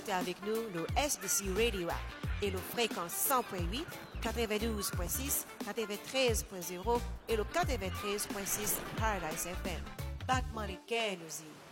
connecter avec nous le SBC Radio App et le fréquence 100.8, 92.6, 93.0 et le 93.6 Paradise FM. Back Money Care nous y.